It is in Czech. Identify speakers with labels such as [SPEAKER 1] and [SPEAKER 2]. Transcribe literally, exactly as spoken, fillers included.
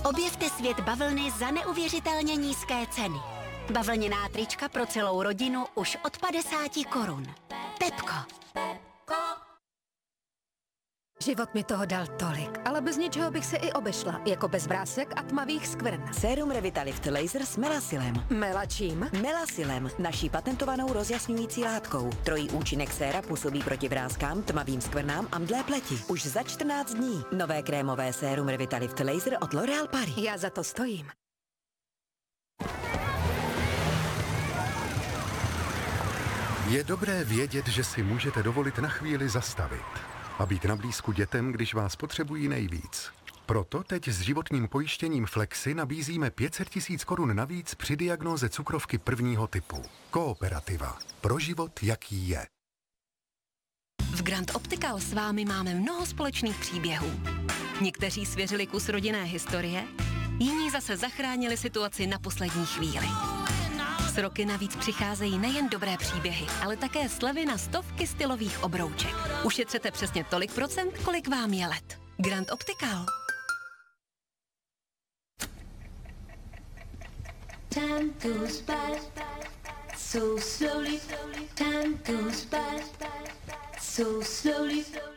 [SPEAKER 1] Objevte svět bavlny za neuvěřitelně nízké ceny. Bavlněná trička pro celou rodinu už od padesáti korun. Pepko.
[SPEAKER 2] Život mi toho dal tolik, ale bez něčeho bych se i obešla, jako bez vrásek a tmavých skvrn.
[SPEAKER 3] Sérum Revitalift Laser s Melasilem.
[SPEAKER 2] Melačím?
[SPEAKER 3] Melasilem, naší patentovanou rozjasňující látkou. Trojí účinek séra působí proti vrázkám, tmavým skvrnám a mdlé pleti. Už za čtrnáct dní. Nové krémové sérum Revitalift Laser od L'Oréal Paris.
[SPEAKER 2] Já za to stojím.
[SPEAKER 4] Je dobré vědět, že si můžete dovolit na chvíli zastavit a být na blízku dětem, když vás potřebují nejvíc. Proto teď s životním pojištěním Flexi nabízíme pět set tisíc korun navíc při diagnóze cukrovky prvního typu. Kooperativa. Pro život, jaký je.
[SPEAKER 5] V Grand Optical s vámi máme mnoho společných příběhů. Někteří svěřili kus rodinné historie, jiní zase zachránili situaci na poslední chvíli. S roky navíc přicházejí nejen dobré příběhy, ale také slevy na stovky stylových obrouček. Ušetřete přesně tolik procent, kolik vám je let. Grand Optical.
[SPEAKER 6] Time goes by so slowly. Time goes by so slowly.